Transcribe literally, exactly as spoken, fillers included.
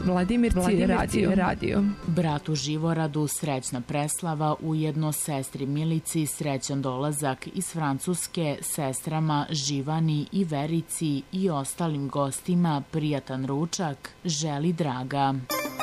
Vladimirci radio. radio. Bratu Živoradu srećna preslava, ujedno sestri Milici srećan dolazak iz Francuske, sestrama Živani i Verici i ostalim gostima prijatan ručak želi Draga.